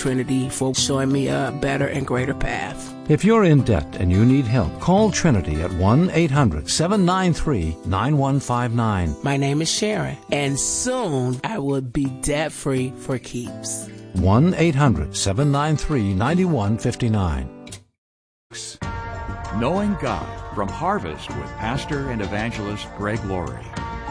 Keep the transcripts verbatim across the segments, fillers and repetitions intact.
Trinity for showing me a better and greater path. If you're in debt and you need help, call Trinity at one eight hundred seven nine three nine one five nine. My name is Sharon, and soon I will be debt-free for keeps. one eight hundred seven nine three nine one five nine. Knowing God from Harvest with pastor and evangelist Greg Laurie.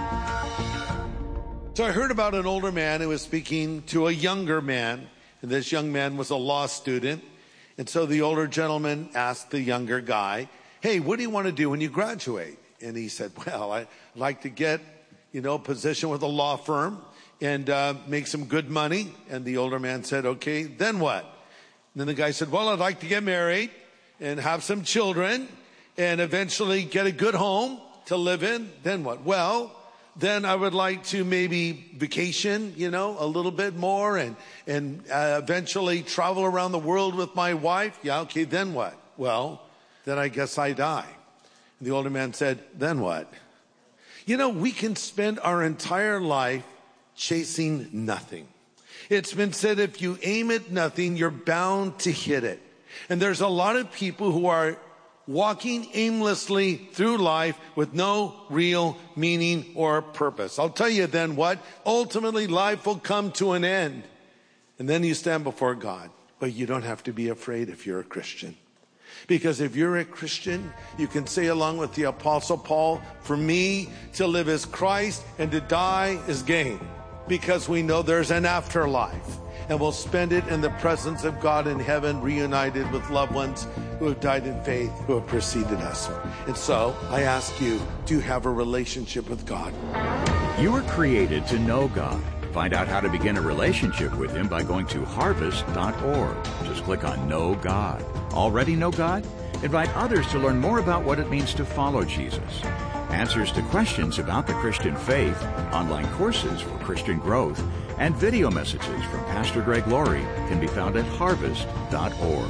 So I heard about an older man who was speaking to a younger man, and this young man was a law student. And so the older gentleman asked the younger guy, hey, what do you want to do when you graduate? And he said, well, I'd like to get, you know, a position with a law firm and uh, make some good money. And the older man said, okay, then what? And then the guy said, well, I'd like to get married and have some children and eventually get a good home to live in. Then what? Well, then I would like to maybe vacation, you know, a little bit more and, and uh, eventually travel around the world with my wife. Yeah, okay, then what? Well, then I guess I die. And the older man said, then what? You know, we can spend our entire life chasing nothing. It's been said if you aim at nothing, you're bound to hit it. And there's a lot of people who are walking aimlessly through life with no real meaning or purpose. I'll tell you then what, ultimately life will come to an end. And then you stand before God. But you don't have to be afraid if you're a Christian. Because if you're a Christian, you can say along with the Apostle Paul, for me to live is Christ and to die is gain. Because we know there's an afterlife. And we'll spend it in the presence of God in heaven, reunited with loved ones who have died in faith, who have preceded us. And so I ask you, do you have a relationship with God? You were created to know God. Find out how to begin a relationship with Him by going to harvest dot org. Just click on Know God. Already know God? Invite others to learn more about what it means to follow Jesus. Answers to questions about the Christian faith, online courses for Christian growth, and video messages from Pastor Greg Laurie can be found at harvest dot org.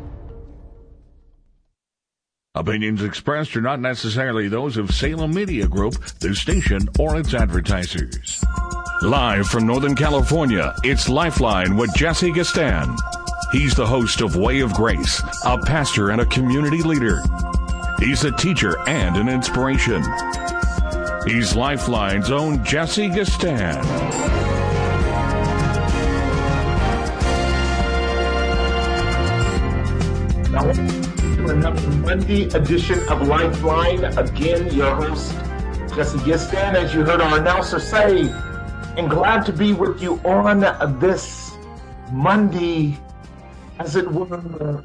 Opinions expressed are not necessarily those of Salem Media Group, the station, or its advertisers. Live from Northern California, it's Lifeline with Jesse Gastan. He's the host of Way of Grace, a pastor and a community leader. He's a teacher and an inspiration. He's Lifeline's own Jesse Gastan. Now, to another Monday edition of Lifeline. Again, your host, Jesse Gastan, as you heard our announcer say, and glad to be with you on this Monday, as it were,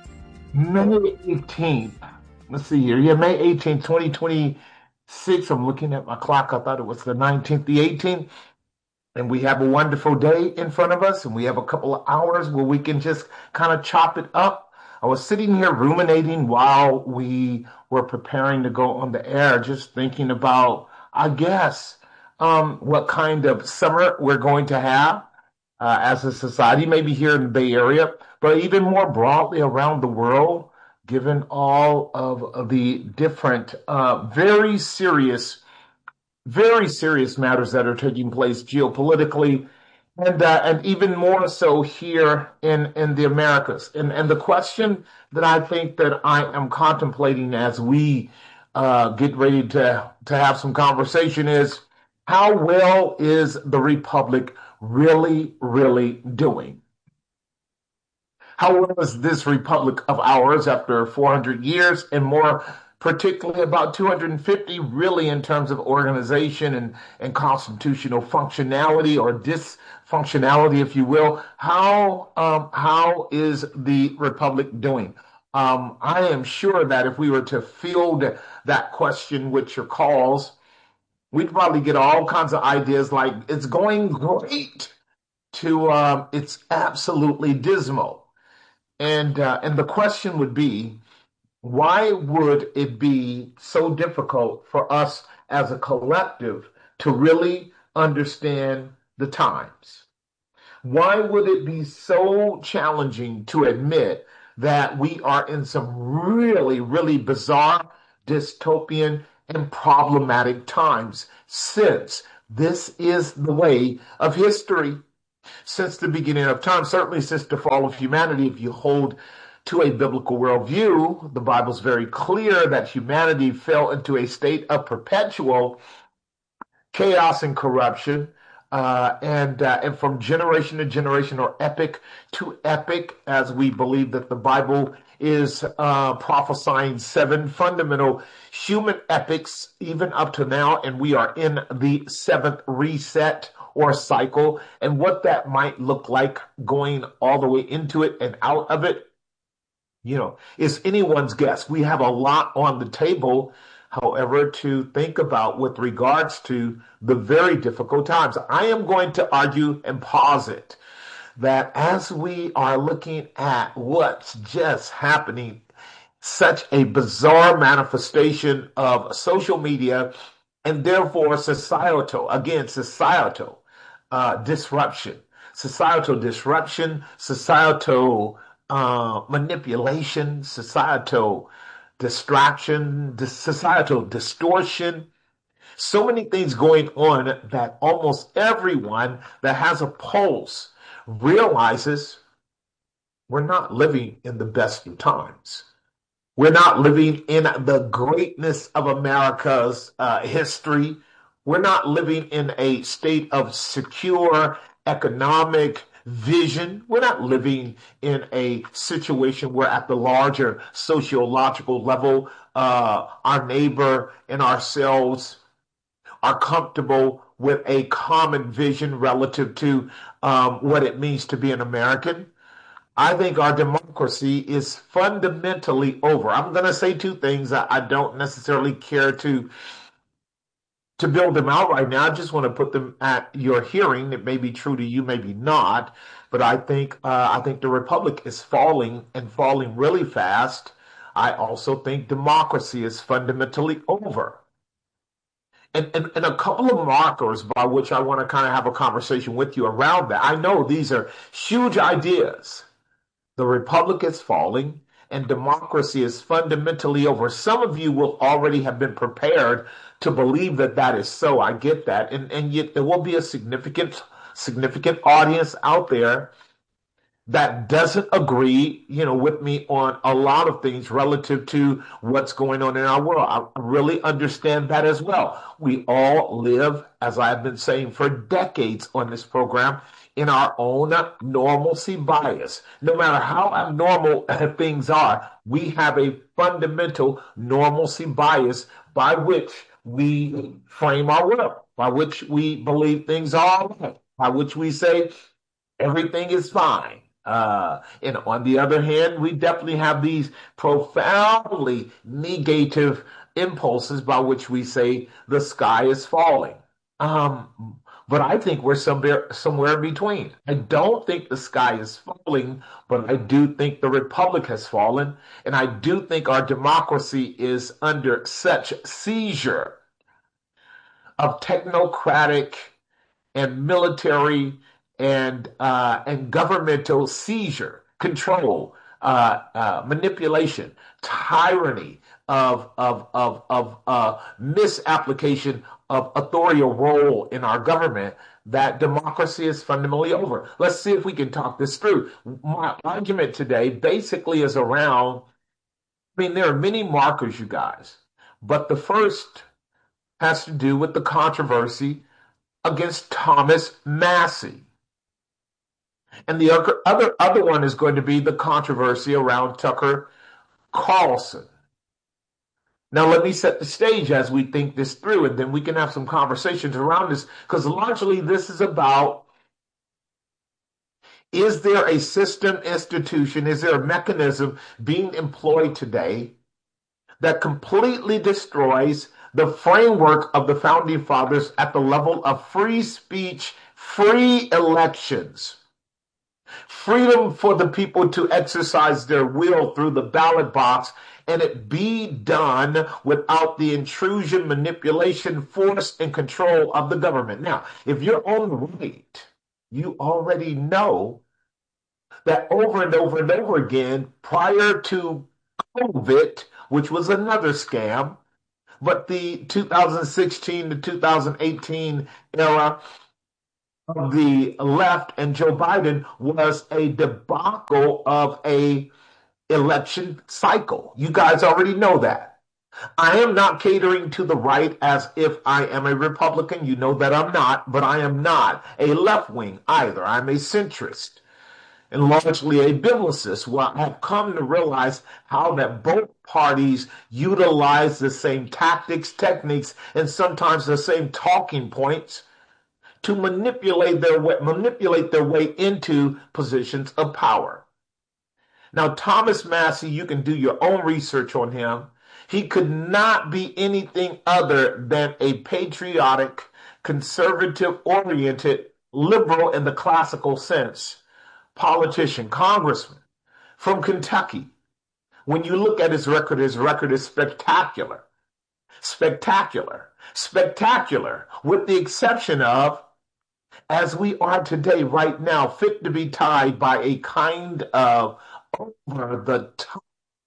May eighteenth. Let's see here. Yeah, May eighteenth, twenty twenty-six. I'm looking at my clock. I thought it was the nineteenth, the eighteenth. And we have a wonderful day in front of us, and we have a couple of hours where we can just kind of chop it up. I was sitting here ruminating while we were preparing to go on the air, just thinking about, I guess, um, what kind of summer we're going to have uh, as a society, maybe here in the Bay Area, but even more broadly around the world, given all of, of the different, uh, very serious, very serious matters that are taking place geopolitically, and uh, and even more so here in, in the Americas. And and the question that I think that I am contemplating as we uh, get ready to, to have some conversation is, how well is the Republic really, really doing? How well is this Republic of ours after four hundred years, and more particularly about two hundred fifty, really in terms of organization and, and constitutional functionality or dysfunctionality, if you will? How um, how is the Republic doing? Um, I am sure that if we were to field that question with your calls, we'd probably get all kinds of ideas like, it's going great, to um, it's absolutely dismal. And uh, and the question would be, why would it be so difficult for us as a collective to really understand the times? Why would it be so challenging to admit that we are in some really, really bizarre, dystopian, and problematic times, since this is the way of history? since the beginning of time, certainly since the fall of humanity. If you hold to a biblical worldview, the Bible's very clear that humanity fell into a state of perpetual chaos and corruption, uh, and uh, and from generation to generation, or epic to epic, as we believe that the Bible is uh, prophesying seven fundamental human epics, even up to now, and we are in the seventh reset or cycle, and what that might look like going all the way into it and out of it, you know, is anyone's guess. We have a lot on the table, however, to think about with regards to the very difficult times. I am going to argue and posit that as we are looking at what's just happening, such a bizarre manifestation of social media and therefore societal, again, societal uh, disruption, societal disruption, societal uh, manipulation, societal distraction, dis- societal distortion. So many things going on that almost everyone that has a pulse realizes we're not living in the best of times. We're not living in the greatness of America's uh, history. We're not living in a state of secure economic vision. We're not living in a situation where at the larger sociological level, uh, our neighbor and ourselves are comfortable with a common vision relative to um, what it means to be an American. I think our democracy is fundamentally over. I'm going to say two things. I, I don't necessarily care to to build them out right now. I just want to put them at your hearing. It may be true to you, maybe not. But I think uh, I think the republic is falling and falling really fast. I also think democracy is fundamentally over. And, and, and a couple of markers by which I want to kind of have a conversation with you around that. I know these are huge ideas. The republic is falling and democracy is fundamentally over. Some of you will already have been prepared to believe that that is so. I get that. And, and yet there will be a significant, significant audience out there that doesn't agree, you know, with me on a lot of things relative to what's going on in our world. I really understand that as well. We all live, as I've been saying for decades on this program, in our own normalcy bias. No matter how abnormal things are, we have a fundamental normalcy bias by which we frame our world, by which we believe things are all right, by which we say everything is fine. Uh, and on the other hand, we definitely have these profoundly negative impulses by which we say the sky is falling. Um, but I think we're somewhere somewhere in between. I don't think the sky is falling, but I do think the republic has fallen, and I do think our democracy is under such seizure of technocratic and military and uh, and governmental seizure, control, uh, uh, manipulation, tyranny of of of of uh, misapplication of authorial role in our government, that democracy is fundamentally over. Let's see if we can talk this through. My argument today basically is around, I mean, there are many markers, you guys, but the first has to do with the controversy against Thomas Massie. And the other, other one is going to be the controversy around Tucker Carlson. Now, let me set the stage as we think this through, and then we can have some conversations around this, because largely this is about, is there a system, institution, is there a mechanism being employed today that completely destroys the framework of the Founding Fathers at the level of free speech, free elections, freedom for the people to exercise their will through the ballot box, and it be done without the intrusion, manipulation, force, and control of the government. Now, if you're on the right, you already know that over and over and over again, prior to COVID, which was another scam, but the two thousand sixteen to two thousand eighteen era of the left and Joe Biden was a debacle of a election cycle. You guys already know that. I am not catering to the right as if I am a Republican. You know that I'm not, but I am not a left wing either. I'm a centrist and largely a biblicist. Well, I've come to realize how that both parties utilize the same tactics, techniques, and sometimes the same talking points to manipulate their way, manipulate their way into positions of power. Now, Thomas Massie, you can do your own research on him. He could not be anything other than a patriotic, conservative-oriented, liberal in the classical sense, politician, congressman from Kentucky. When you look at his record, his record is spectacular. Spectacular. Spectacular, with the exception of, as we are today, right now, fit to be tied by a kind of over-the-top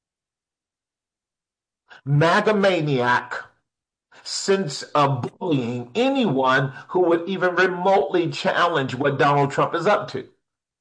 megamaniac sense of bullying anyone who would even remotely challenge what Donald Trump is up to.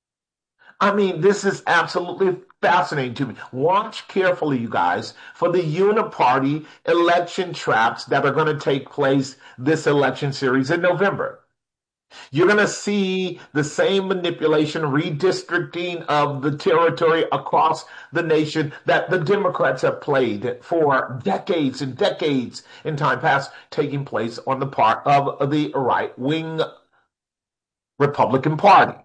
I mean, this is absolutely fascinating to me. Watch carefully, you guys, for the uniparty election traps that are going to take place this election series in November. You're going to see the same manipulation, redistricting of the territory across the nation that the Democrats have played for decades and decades in time past, taking place on the part of the right-wing Republican Party.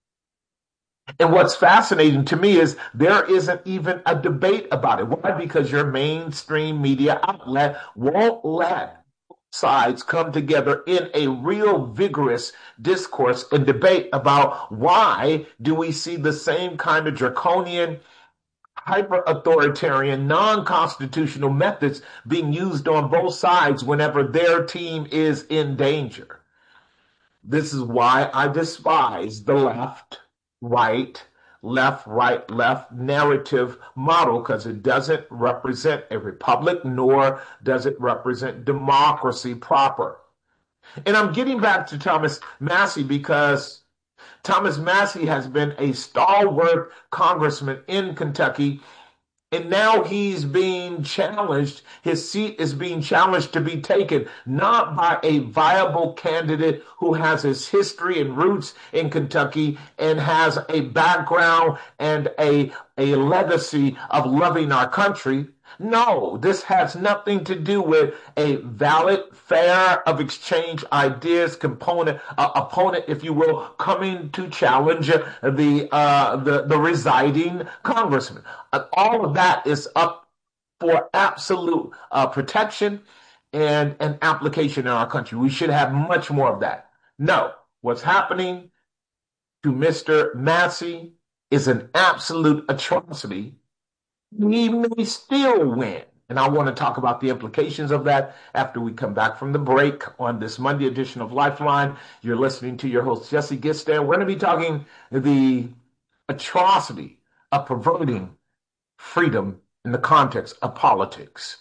And what's fascinating to me is there isn't even a debate about it. Why? Because your mainstream media outlet won't let sides come together in a real vigorous discourse and debate about why do we see the same kind of draconian, hyper-authoritarian, non-constitutional methods being used on both sides whenever their team is in danger. This is why I despise the left, right, left, right, left narrative model, because it doesn't represent a republic, nor does it represent democracy proper. And I'm getting back to Thomas Massie because Thomas Massie has been a stalwart congressman in Kentucky, and now he's being challenged. His seat is being challenged to be taken not by a viable candidate who has his history and roots in Kentucky and has a background and a, a legacy of loving our country. No, this has nothing to do with a valid, fair of exchange ideas component, uh, opponent, if you will, coming to challenge the uh, the, the residing congressman. Uh, all of that is up for absolute uh, protection and, and application in our country. We should have much more of that. No, what's happening to Mister Massie is an absolute atrocity. He may still win. And I want to talk about the implications of that after we come back from the break on this Monday edition of Lifeline. You're listening to your host, Jesse Gistan. We're going to be talking the atrocity of perverting freedom in the context of politics.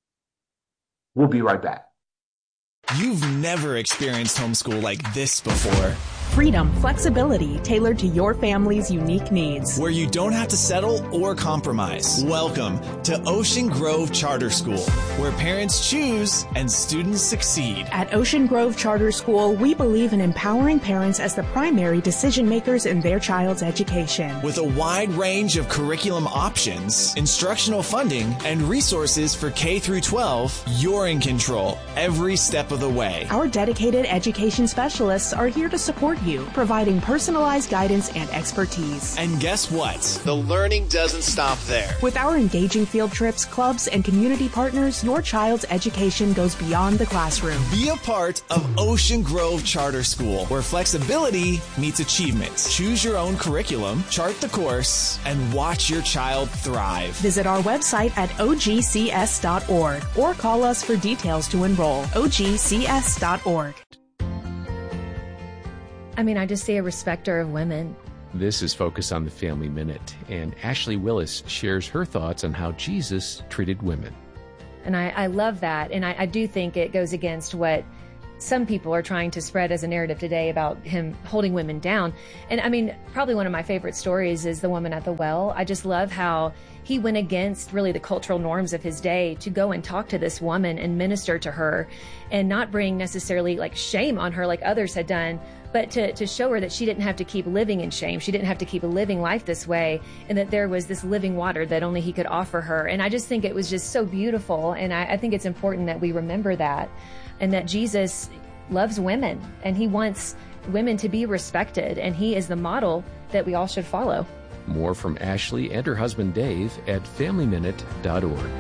We'll be right back. You've never experienced homeschool like this before. Freedom, flexibility tailored to your family's unique needs. Where you don't have to settle or compromise. Welcome to Ocean Grove Charter School, where parents choose and students succeed. At Ocean Grove Charter School, we believe in empowering parents as the primary decision makers in their child's education. With a wide range of curriculum options, instructional funding, and resources for K through twelve, you're in control every step of the way. Our dedicated education specialists are here to support you, providing personalized guidance and expertise. And guess what? The learning doesn't stop there. With our engaging field trips, clubs, and community partners, your child's education goes beyond the classroom. Be a part of Ocean Grove Charter School, where flexibility meets achievement. Choose your own curriculum, chart the course, and watch your child thrive. Visit our website at O G C S dot org or call us for details to enroll. O G C S dot org. I mean, I just see a respecter of women. This is Focus on the Family Minute, and Ashley Willis shares her thoughts on how Jesus treated women. And I, I love that, and I, I do think it goes against what some people are trying to spread as a narrative today about him holding women down. And I mean, probably one of my favorite stories is the woman at the well. I just love how he went against really the cultural norms of his day to go and talk to this woman and minister to her and not bring necessarily like shame on her like others had done, but to, to show her that she didn't have to keep living in shame. She didn't have to keep living life this way, and that there was this living water that only he could offer her. And I just think it was just so beautiful. And I, I think it's important that we remember that, and that Jesus loves women and he wants women to be respected. And he is the model that we all should follow. More from Ashley and her husband Dave at family minute dot org.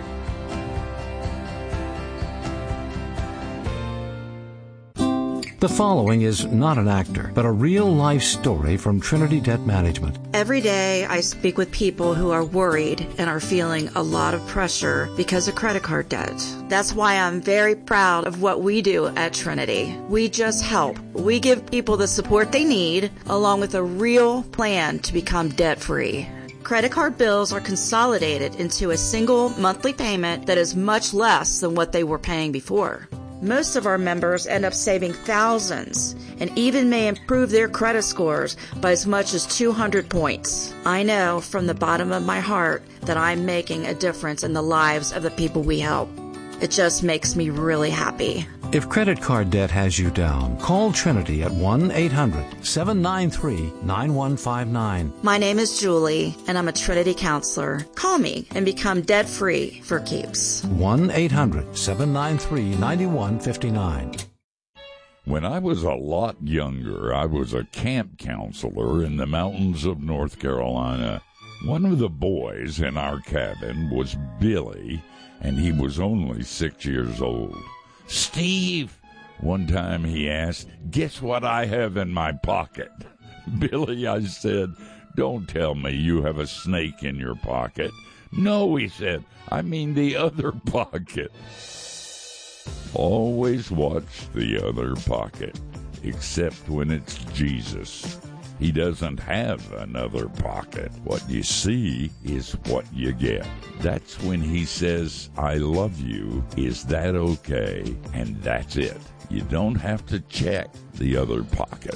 The following is not an actor, but a real-life story from Trinity Debt Management. Every day I speak with people who are worried and are feeling a lot of pressure because of credit card debt. That's why I'm very proud of what we do at Trinity. We just help. We give people the support they need, along with a real plan to become debt-free. Credit card bills are consolidated into a single monthly payment that is much less than what they were paying before. Most of our members end up saving thousands and even may improve their credit scores by as much as two hundred points. I know from the bottom of my heart that I'm making a difference in the lives of the people we help. It just makes me really happy. If credit card debt has you down, call Trinity at one eight hundred seven nine three nine one five nine. My name is Julie, and I'm a Trinity counselor. Call me and become debt-free for keeps. one eight hundred seven nine three nine one five nine. When I was a lot younger, I was a camp counselor in the mountains of North Carolina. One of the boys in our cabin was Billy, and he was only six years old. "Steve," one time he asked, "guess what I have in my pocket?" "Billy," I said, "don't tell me you have a snake in your pocket." "No," he said, "I mean the other pocket." Always watch the other pocket, except when it's Jesus. He doesn't have another pocket. What you see is what you get. That's when he says, "I love you. Is that okay?" And that's it. You don't have to check the other pocket.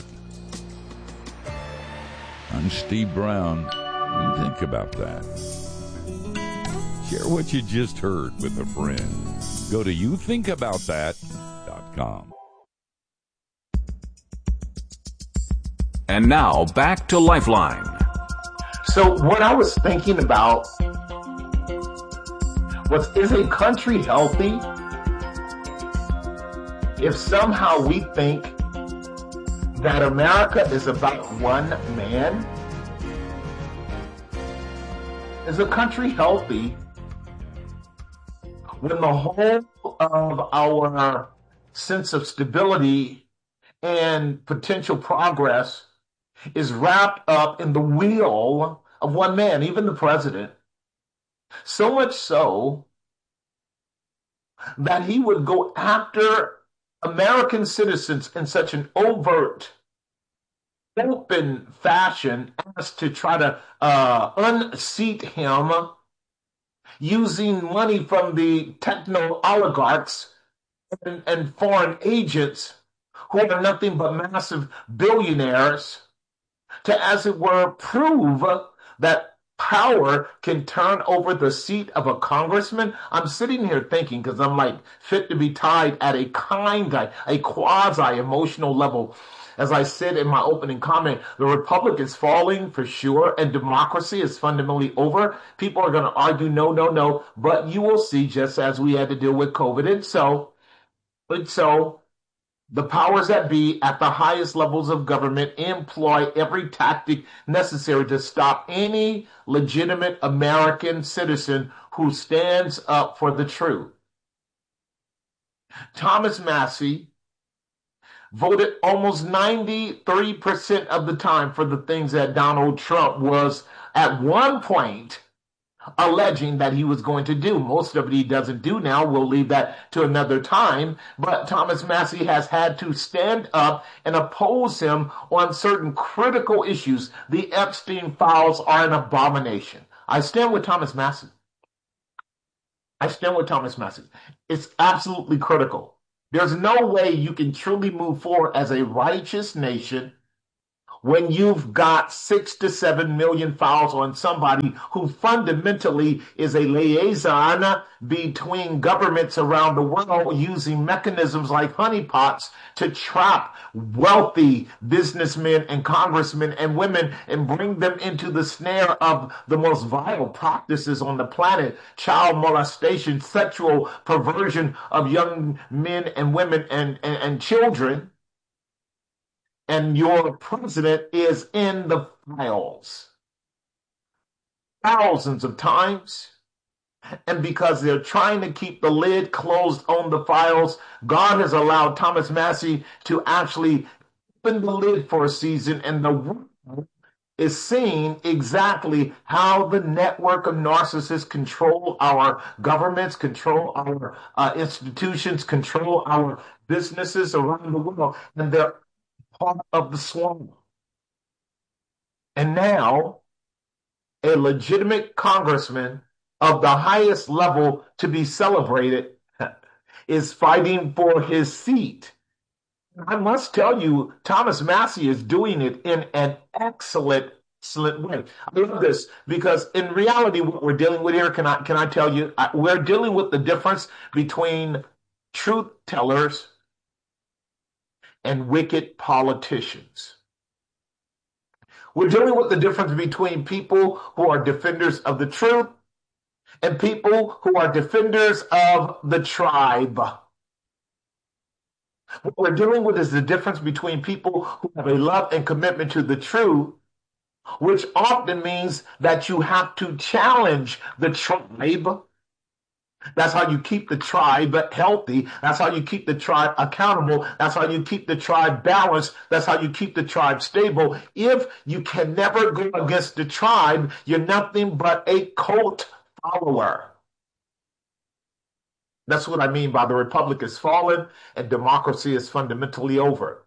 I'm Steve Brown. Think about that. Share what you just heard with a friend. Go to you think about that dot com. And now, back to Lifeline. So what I was thinking about was, is a country healthy if somehow we think that America is about one man? Is a country healthy when the whole of our sense of stability and potential progress is wrapped up in the will of one man, even the president? So much so that he would go after American citizens in such an overt, open fashion as to try to uh, unseat him using money from the techno oligarchs and, and foreign agents who are nothing but massive billionaires, to, as it were, prove that power can turn over the seat of a congressman. I'm sitting here thinking, because I'm like fit to be tied at a kind, a quasi-emotional level. As I said in my opening comment, the republic is falling for sure, and democracy is fundamentally over. People are going to argue, no, no, no, but you will see, just as we had to deal with COVID. And so, and so, the powers that be at the highest levels of government employ every tactic necessary to stop any legitimate American citizen who stands up for the truth. Thomas Massie voted almost ninety-three percent of the time for the things that Donald Trump was at one point alleging that he was going to do. Most of it he doesn't do now. We'll leave that to another time. But Thomas Massie has had to stand up and oppose him on certain critical issues. The Epstein files are an abomination. I stand with Thomas Massie. I stand with Thomas Massie. It's absolutely critical There's no way you can truly move forward as a righteous nation when you've got six to seven million files on somebody who fundamentally is a liaison between governments around the world using mechanisms like honeypots to trap wealthy businessmen and congressmen and women and bring them into the snare of the most vile practices on the planet: child molestation, sexual perversion of young men and women and, and, and children. And your president is in the files thousands of times. And because they're trying to keep the lid closed on the files, God has allowed Thomas Massie to actually open the lid for a season, and the world is seeing exactly how the network of narcissists control our governments, control our uh, institutions, control our businesses around the world. And they're part of the swarm. And now, a legitimate congressman of the highest level to be celebrated is fighting for his seat. I must tell you, Thomas Massie is doing it in an excellent, excellent way. I love this because in reality, what we're dealing with here, can I, can I tell you, we're dealing with the difference between truth tellers and wicked politicians. We're dealing with the difference between people who are defenders of the truth and people who are defenders of the tribe. What we're dealing with is the difference between people who have a love and commitment to the truth, which often means that you have to challenge the tribe. That's how you keep the tribe healthy. That's how you keep the tribe accountable. That's how you keep the tribe balanced. That's how you keep the tribe stable. If you can never go against the tribe, you're nothing but a cult follower. That's what I mean by the republic is fallen and democracy is fundamentally over.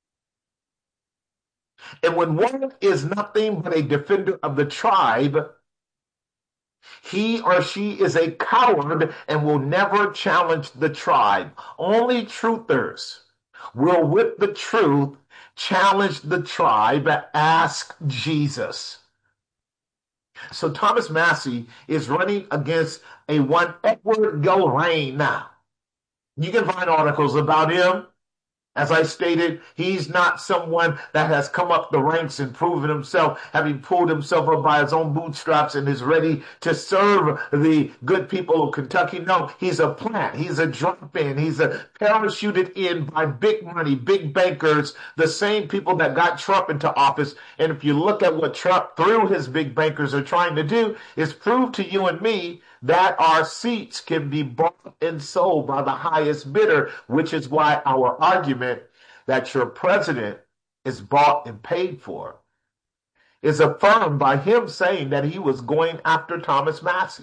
And when one is nothing but a defender of the tribe, he or she is a coward and will never challenge the tribe. Only truthers will, with the truth, challenge the tribe. Ask Jesus. So Thomas Massie is running against a one Edward Gilrain now. You can find articles about him. As I stated, he's not someone that has come up the ranks and proven himself, having pulled himself up by his own bootstraps and is ready to serve the good people of Kentucky. No, he's a plant. He's a drop-in. He's a parachuted in by big money, big bankers, the same people that got Trump into office. And if you look at what Trump, through his big bankers, are trying to do, is prove to you and me that our seats can be bought and sold by the highest bidder, which is why our argument that your president is bought and paid for is affirmed by him saying that he was going after Thomas Massie.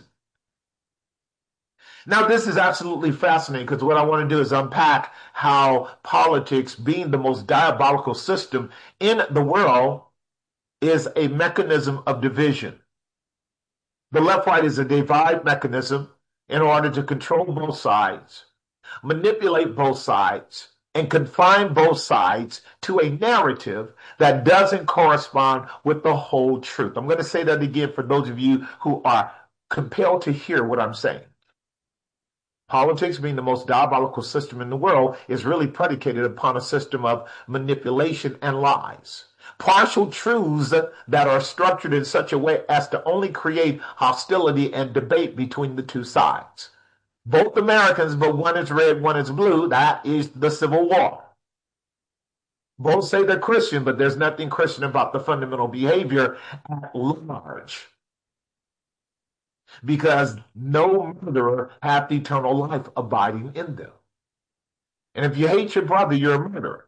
Now, this is absolutely fascinating because what I want to do is unpack how politics, being the most diabolical system in the world, is a mechanism of division. The left-right is a divide mechanism in order to control both sides, manipulate both sides, and confine both sides to a narrative that doesn't correspond with the whole truth. I'm going to say that again for those of you who are compelled to hear what I'm saying. Politics, being the most diabolical system in the world, is really predicated upon a system of manipulation and lies. Partial truths that are structured in such a way as to only create hostility and debate between the two sides. Both Americans, but one is red, one is blue. That is the Civil War. Both say they're Christian, but there's nothing Christian about the fundamental behavior at large. Because no murderer hath eternal life abiding in them. And if you hate your brother, you're a murderer.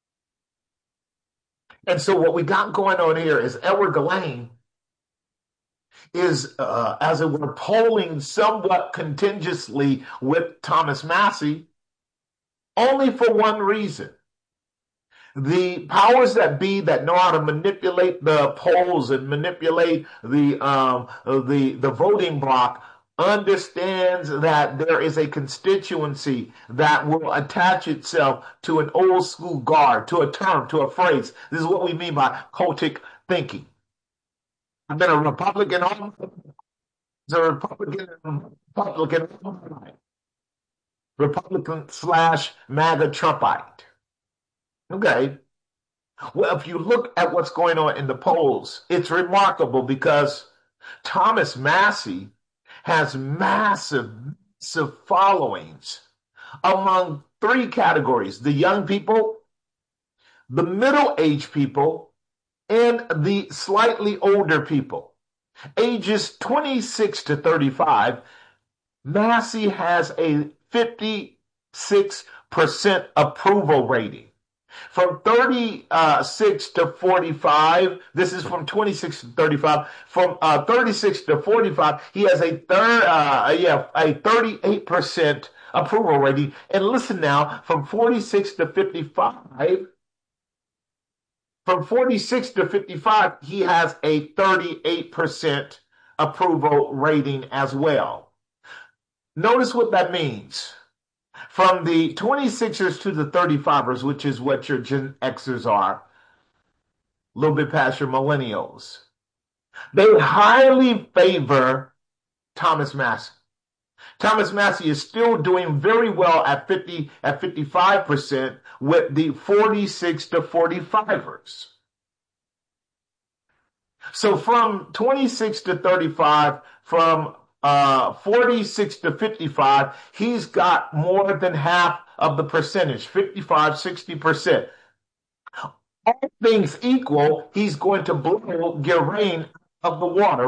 And so what we got going on here is Edward Gilrain is, uh, as it were, polling somewhat contentiously with Thomas Massie, only for one reason. The powers that be that know how to manipulate the polls and manipulate the um, the the voting block understands that there is a constituency that will attach itself to an old school guard, to a term, to a phrase. This is what we mean by cultic thinking. I've been a Republican all a Republican Republican Republican slash MAGA Trumpite. Okay. Well, if you look at what's going on in the polls, it's remarkable because Thomas Massie has massive, massive followings among three categories: the young people, the middle-aged people, and the slightly older people. Ages twenty-six to thirty-five, Massie has a fifty-six percent approval rating. From thirty-six to forty-five, this is from twenty-six to thirty-five. From uh, thirty-six to forty-five, he has a third, uh, yeah, a thirty-eight percent approval rating. And listen now, from forty-six to fifty-five, from forty-six to fifty-five, he has a thirty-eight percent approval rating as well. Notice what that means. From the twenty-sixers to the thirty-fivers, which is what your Gen Xers are, a little bit past your millennials, they highly favor Thomas Massie. Thomas Massie is still doing very well at fifty, at fifty-five percent with the forty-six to forty-fivers. So from twenty-six to thirty-five, from Uh, forty-six to fifty-five, he's got more than half of the percentage, fifty-five, sixty percent. All things equal, he's going to blow Geraint of the water.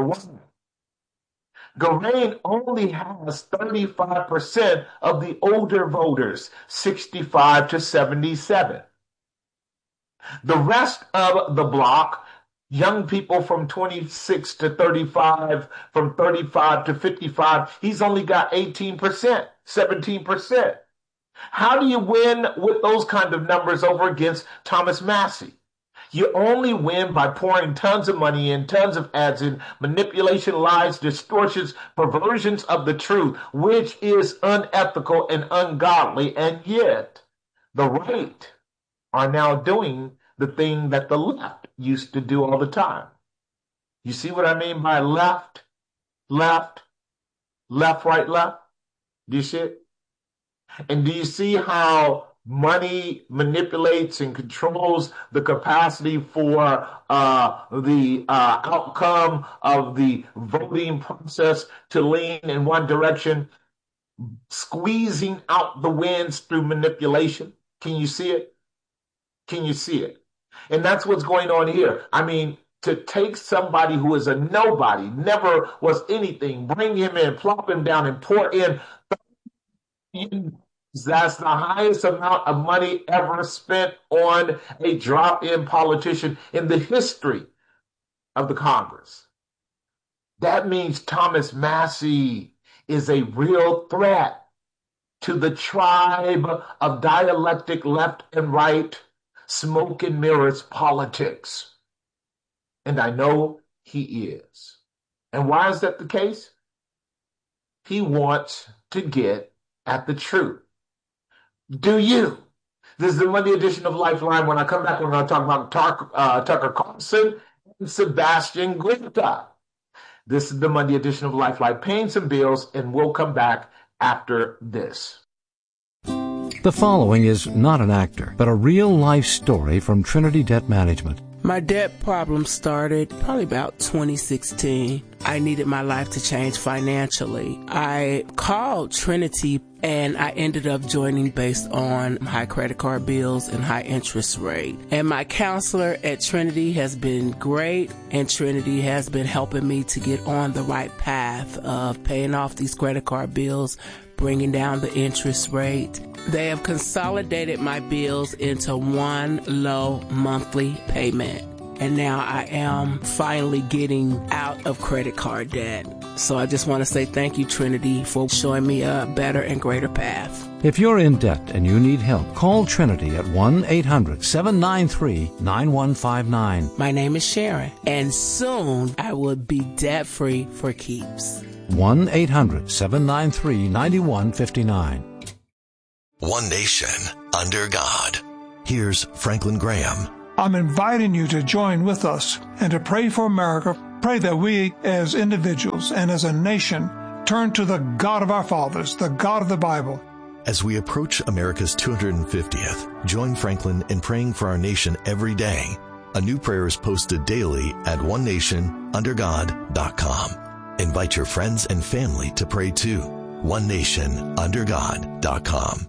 Geraint only has thirty-five percent of the older voters, sixty-five to seventy-seven. The rest of the block, young people from twenty-six to thirty-five, from thirty-five to fifty-five, he's only got eighteen percent, seventeen percent. How do you win with those kind of numbers over against Thomas Massie? You only win by pouring tons of money in, tons of ads in, manipulation, lies, distortions, perversions of the truth, which is unethical and ungodly. And yet, the right are now doing the thing that the left used to do all the time. You see what I mean by left, left, left, right, left? Do you see it? And do you see how money manipulates and controls the capacity for uh, the uh, outcome of the voting process to lean in one direction, squeezing out the wins through manipulation? Can you see it? Can you see it? And that's what's going on here. I mean, to take somebody who is a nobody, never was anything, bring him in, plop him down, and pour in, that's the highest amount of money ever spent on a drop-in politician in the history of the Congress. That means Thomas Massie is a real threat to the tribe of dialectic left and right, smoke and mirrors politics. And I know he is. And why is that the case? He wants to get at the truth. Do you? This is the Monday edition of Lifeline. When I come back, we're going to talk about Tucker, uh, Tucker Carlson and Sebastian Gorka. This is the Monday edition of Lifeline. Paying some bills, and we'll come back after this. The following is not an actor, but a real-life story from Trinity Debt Management. My debt problem started probably about twenty sixteen. I needed my life to change financially. I called Trinity and I ended up joining based on high credit card bills and high interest rate. And my counselor at Trinity has been great, and Trinity has been helping me to get on the right path of paying off these credit card bills, bringing down the interest rate. They have consolidated my bills into one low monthly payment. And now I am finally getting out of credit card debt. So I just want to say thank you, Trinity, for showing me a better and greater path. If you're in debt and you need help, call Trinity at one eight hundred seven nine three nine one five nine. My name is Sharon, and soon I will be debt-free for keeps. one eight hundred seven nine three nine one five nine. One nation under God. Here's Franklin Graham. I'm inviting you to join with us and to pray for America. Pray that we as individuals and as a nation turn to the God of our fathers, the God of the Bible. As we approach America's two hundred fiftieth, join Franklin in praying for our nation every day. A new prayer is posted daily at one nation under god dot com. Invite your friends and family to pray too. one nation under god dot com.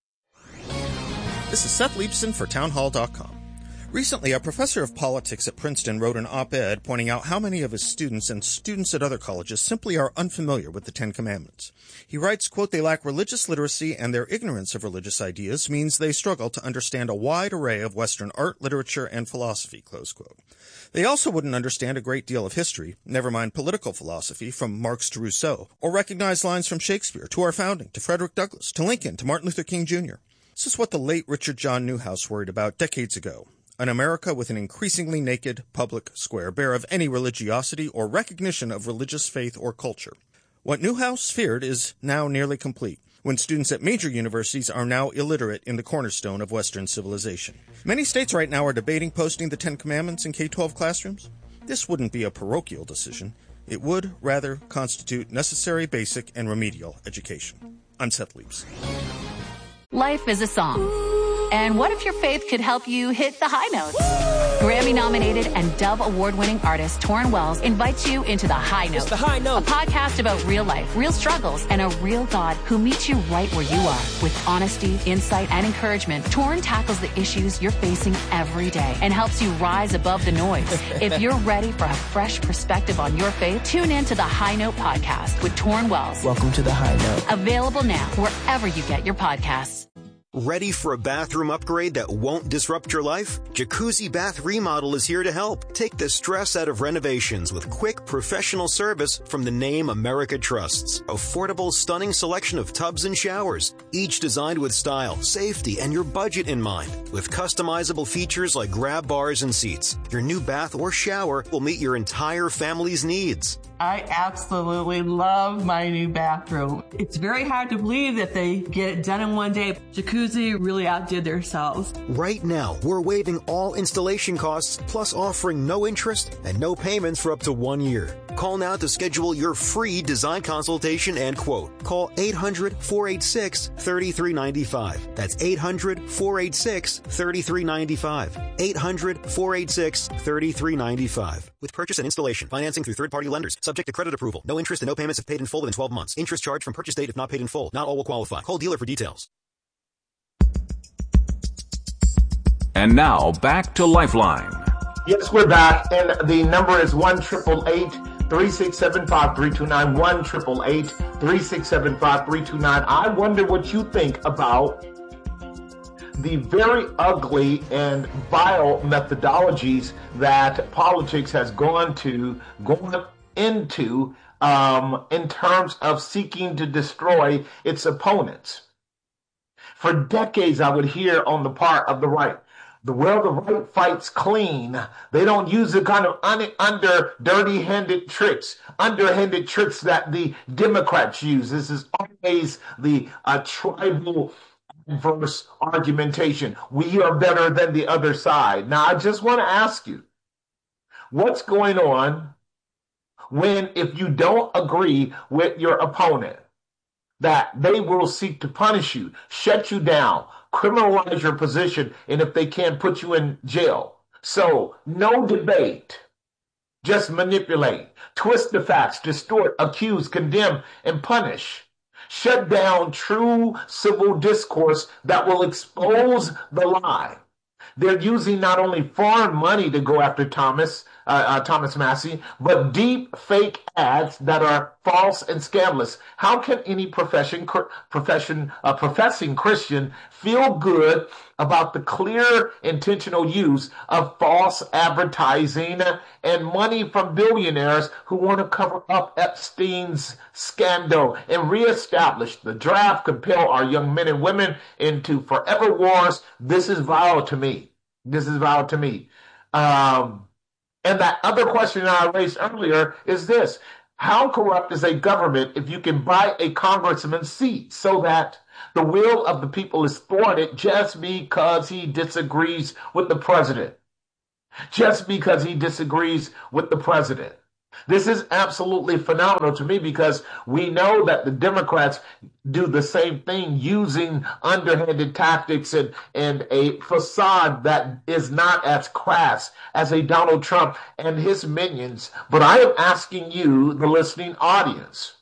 This is Seth Leibson for town hall dot com. Recently, a professor of politics at Princeton wrote an op-ed pointing out how many of his students and students at other colleges simply are unfamiliar with the Ten Commandments. He writes, quote, "They lack religious literacy, and their ignorance of religious ideas means they struggle to understand a wide array of Western art, literature, and philosophy," close quote. They also wouldn't understand a great deal of history, never mind political philosophy, from Marx to Rousseau, or recognize lines from Shakespeare to our founding, to Frederick Douglass, to Lincoln, to Martin Luther King Junior This is what the late Richard John Newhouse worried about decades ago. An America with an increasingly naked public square, bare of any religiosity or recognition of religious faith or culture. What Newhouse feared is now nearly complete, when students at major universities are now illiterate in the cornerstone of Western civilization. Many states right now are debating posting the Ten Commandments in K twelve classrooms. This wouldn't be a parochial decision. It would, rather, constitute necessary, basic, and remedial education. I'm Seth Leibson. Life is a song. And what if your faith could help you hit the high notes? Grammy-nominated and Dove Award-winning artist Torrin Wells invites you into The High Note. It's The High Note. A podcast about real life, real struggles, and a real God who meets you right where you are. With honesty, insight, and encouragement, Torrin tackles the issues you're facing every day and helps you rise above the noise. If you're ready for a fresh perspective on your faith, tune in to The High Note podcast with Torrin Wells. Welcome to The High Note. Available now wherever you get your podcasts. Ready for a bathroom upgrade that won't disrupt your life? Jacuzzi Bath Remodel is here to help. Take the stress out of renovations with quick, professional service from the name America trusts. Affordable, stunning selection of tubs and showers, each designed with style, safety, and your budget in mind. With customizable features like grab bars and seats, your new bath or shower will meet your entire family's needs. I absolutely love my new bathroom. It's very hard to believe that they get it done in one day. Jacuzzi really outdid themselves. Right now, we're waiving all installation costs, plus offering no interest and no payments for up to one year. Call now to schedule your free design consultation and quote. Call eight hundred, four eight six, three three nine five. That's eight hundred, four eight six, three three nine five. eight hundred, four eight six, three three nine five. With purchase and installation, financing through third-party lenders, subject to credit approval. No interest and no payments if paid in full within twelve months. Interest charged from purchase date if not paid in full. Not all will qualify. Call dealer for details. And now, back to Lifeline. Yes, we're back, and the number is one eight eight eight, three six seven five, three two nine, one eight eight eight, three six seven five, three two nine. I wonder what you think about the very ugly and vile methodologies that politics has gone to, gone into, um, in terms of seeking to destroy its opponents. For decades, I would hear on the part of the right, the well, the right fights clean. They don't use the kind of un- under dirty-handed tricks, underhanded tricks that the Democrats use. This is always the uh, tribal adverse argumentation. We are better than the other side. Now, I just want to ask you, what's going on when, if you don't agree with your opponent, that they will seek to punish you, shut you down, criminalize your position, and if they can, put you in jail. So, no debate. Just manipulate, twist the facts, distort, accuse, condemn, and punish. Shut down true civil discourse that will expose the lie. They're using not only foreign money to go after Thomas, uh, uh, Thomas Massie, but deep fake ads that are false and scandalous. How can any profession, profession, uh, professing Christian feel good about the clear intentional use of false advertising and money from billionaires who want to cover up Epstein's scandal and reestablish the draft, compel our young men and women into forever wars? This is vile to me. This is vile to me. Um, and that other question that I raised earlier is this. How corrupt is a government if you can buy a congressman's seat so that the will of the people is thwarted just because he disagrees with the president? Just because he disagrees with the president. This is absolutely phenomenal to me because we know that the Democrats do the same thing using underhanded tactics and, and a facade that is not as crass as a Donald Trump and his minions. But I am asking you, the listening audience,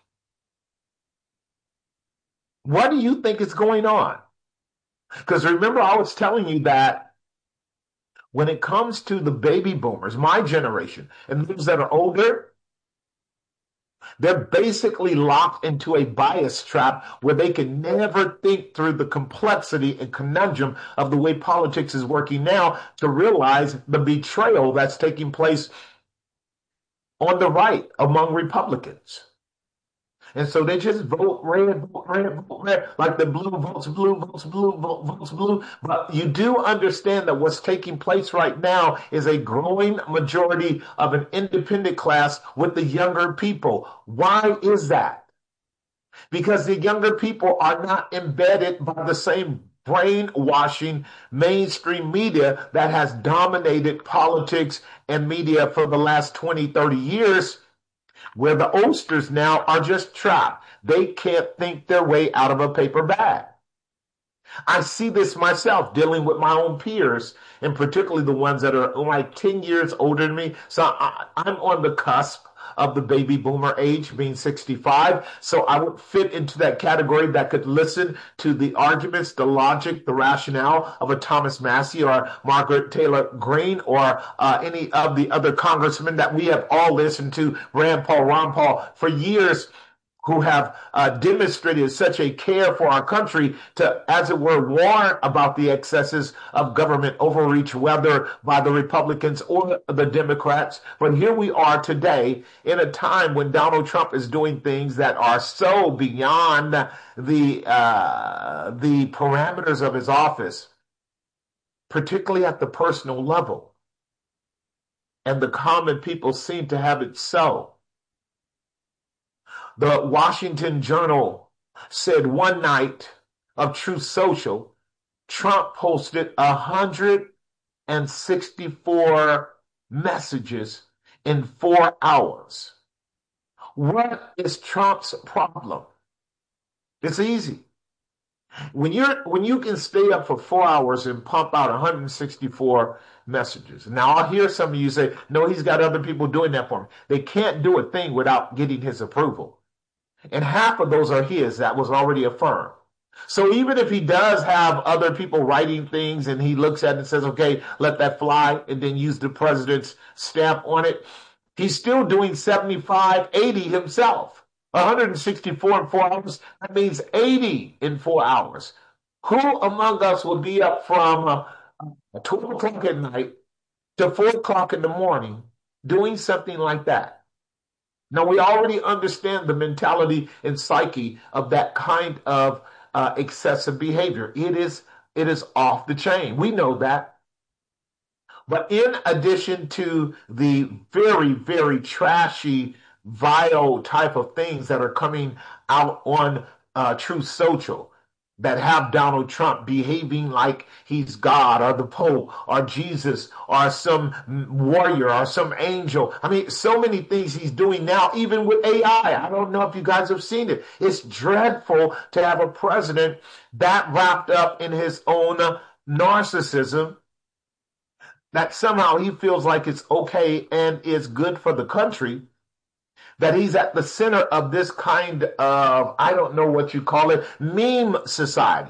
what do you think is going on? Because remember, I was telling you that when it comes to the baby boomers, my generation, and those that are older, they're basically locked into a bias trap where they can never think through the complexity and conundrum of the way politics is working now to realize the betrayal that's taking place on the right among Republicans. And so they just vote red, vote red, vote red, like the blue votes blue, votes blue, vote, votes blue. But you do understand that what's taking place right now is a growing majority of an independent class with the younger people. Why is that? Because the younger people are not embedded by the same brainwashing mainstream media that has dominated politics and media for the last twenty, thirty years. Where the oldsters now are just trapped. They can't think their way out of a paper bag. I see this myself dealing with my own peers, and particularly the ones that are like ten years older than me. So I, I'm on the cusp of the baby boomer age, being sixty-five. So I would fit into that category that could listen to the arguments, the logic, the rationale of a Thomas Massie or Margaret Taylor Greene or uh, any of the other congressmen that we have all listened to, Rand Paul, Ron Paul, for years, who have uh, demonstrated such a care for our country to, as it were, warn about the excesses of government overreach, whether by the Republicans or the Democrats. But here we are today in a time when Donald Trump is doing things that are so beyond the uh, the parameters of his office, particularly at the personal level. And the common people seem to have it so. The Washington Journal said one night of Truth Social, Trump posted one hundred sixty-four messages in four hours. What is Trump's problem? It's easy. When you're when you can stay up for four hours and pump out one hundred sixty-four messages. Now I'll hear some of you say, no, he's got other people doing that for him. They can't do a thing without getting his approval. And half of those are his, that was already affirmed. So even if he does have other people writing things and he looks at it and says, okay, let that fly, and then use the president's stamp on it, he's still doing seventy-five, eighty himself. one hundred sixty-four in four hours, that means eighty in four hours. Who among us will be up from uh, twelve o'clock at night to four o'clock in the morning doing something like that? Now, we already understand the mentality and psyche of that kind of uh, excessive behavior. It is, it is off the chain. We know that. But in addition to the very, very trashy, vile type of things that are coming out on uh, Truth Social, that have Donald Trump behaving like he's God or the Pope or Jesus or some warrior or some angel. I mean, so many things he's doing now, even with A I. I don't know if you guys have seen it. It's dreadful to have a president that wrapped up in his own narcissism that somehow he feels like it's okay and is good for the country, that he's at the center of this kind of, I don't know what you call it, meme society.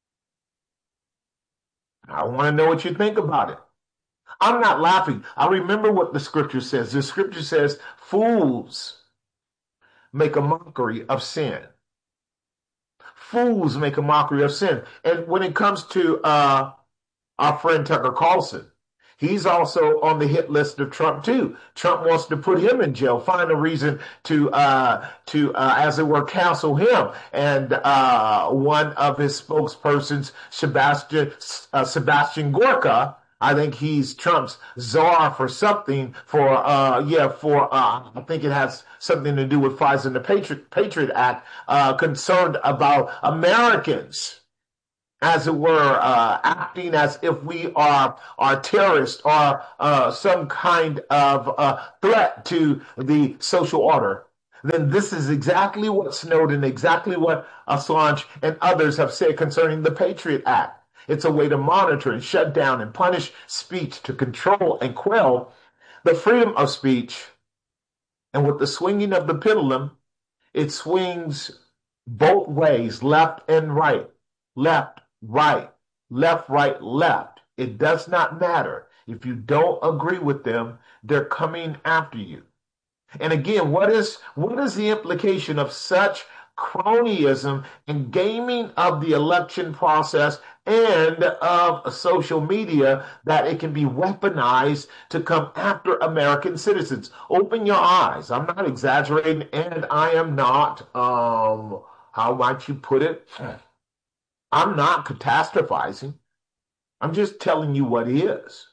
I want to know what you think about it. I'm not laughing. I remember what the scripture says. The scripture says, fools make a mockery of sin. Fools make a mockery of sin. And when it comes to uh, our friend Tucker Carlson, he's also on the hit list of Trump, too. Trump wants to put him in jail, find a reason to, uh, to uh, as it were, cancel him. And uh, one of his spokespersons, Sebastian, uh, Sebastian Gorka, I think he's Trump's czar for something for, uh, yeah, for, uh, I think it has something to do with FISA and the Patriot, Patriot Act, uh, concerned about Americans, as it were, uh, acting as if we are, are terrorists or, uh, some kind of, uh, threat to the social order. Then this is exactly what Snowden, exactly what Assange and others have said concerning the Patriot Act. It's a way to monitor and shut down and punish speech to control and quell the freedom of speech. And with the swinging of the pendulum, it swings both ways, left and right, left, right, left, right, left. It does not matter. If you don't agree with them, they're coming after you. And again, what is what is the implication of such cronyism and gaming of the election process and of social media that it can be weaponized to come after American citizens? Open your eyes. I'm not exaggerating, and I am not, um, how might you put it? I'm not catastrophizing. I'm just telling you what is.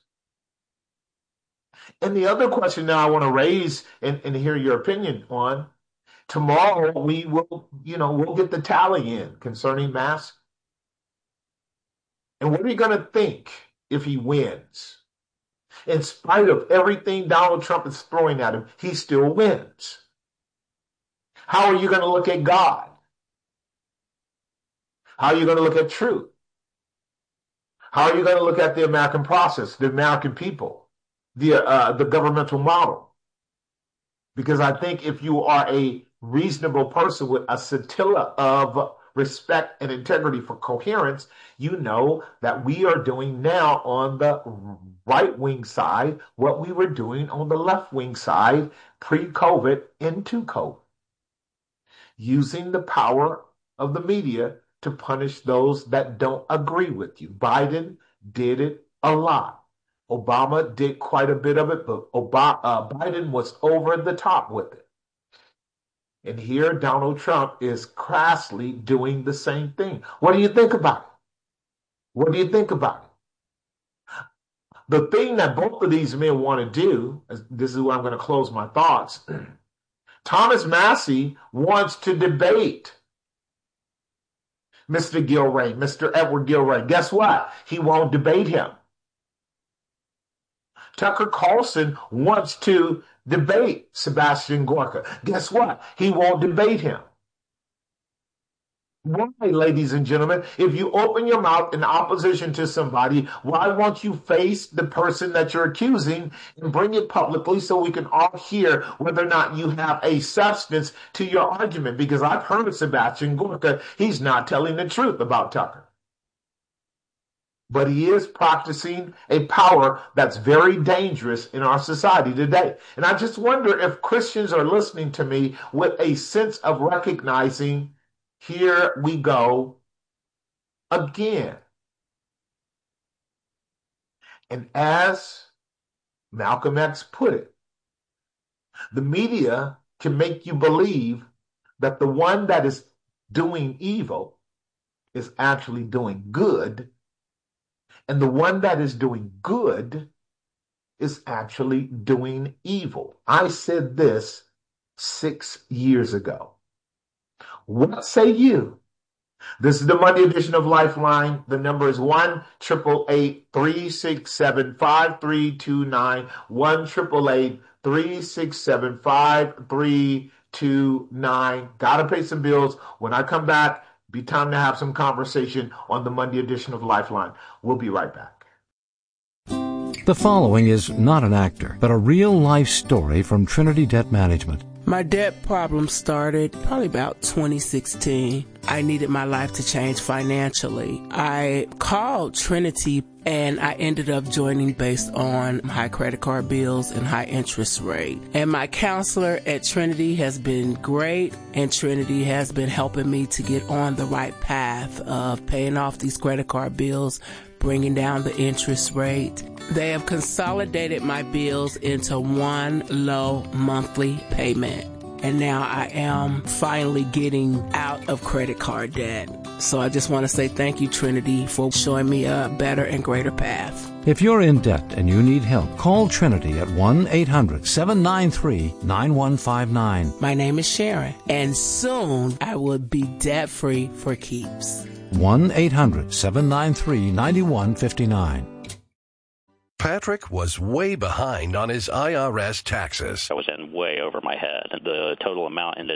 And the other question that I want to raise and, and hear your opinion on, tomorrow we will, you know, we'll get the tally in concerning masks. And what are you going to think if he wins? In spite of everything Donald Trump is throwing at him, he still wins. How are you going to look at God? How are you going to look at truth? How are you going to look at the American process, the American people, the uh, the governmental model? Because I think if you are a reasonable person with a scintilla of respect and integrity for coherence, you know that we are doing now on the right-wing side what we were doing on the left-wing side pre-COVID into COVID, using the power of the media to punish those that don't agree with you. Biden did it a lot. Obama did quite a bit of it, but Obama, uh, Biden was over the top with it. And here Donald Trump is crassly doing the same thing. What do you think about it? What do you think about it? The thing that both of these men want to do, this is where I'm going to close my thoughts. Thomas Massie wants to debate Mister Gilray, Mister Edward Gilray. Guess what? He won't debate him. Tucker Carlson wants to debate Sebastian Gorka. Guess what? He won't debate him. Why, ladies and gentlemen, if you open your mouth in opposition to somebody, why won't you face the person that you're accusing and bring it publicly so we can all hear whether or not you have a substance to your argument? Because I've heard Sebastian Gorka, he's not telling the truth about Tucker. But he is practicing a power that's very dangerous in our society today. And I just wonder if Christians are listening to me with a sense of recognizing, here we go again. And as Malcolm X put it, the media can make you believe that the one that is doing evil is actually doing good, and the one that is doing good is actually doing evil. I said this six years ago. What say you? This is the Monday edition of Lifeline. The number is one eight eight eight, three six seven, five three two nine, one eight eight eight, three six seven, five three two nine. Gotta pay some bills. When I come back, be time to have some conversation on the Monday edition of Lifeline. We'll be right back. The following is not an actor, but a real-life story from Trinity Debt Management. My debt problem started probably about twenty sixteen. I needed my life to change financially. I called Trinity and I ended up joining based on high credit card bills and high interest rate. And my counselor at Trinity has been great, and Trinity has been helping me to get on the right path of paying off these credit card bills, bringing down the interest rate. They have consolidated my bills into one low monthly payment. And now I am finally getting out of credit card debt. So I just want to say thank you, Trinity, for showing me a better and greater path. If you're in debt and you need help, call Trinity at one eight hundred seven nine three nine one five nine. My name is Sharon, and soon I will be debt-free for keeps. one eight hundred seven nine three nine one five nine. Patrick was way behind on his I R S taxes. I was in way over my head. The total amount ended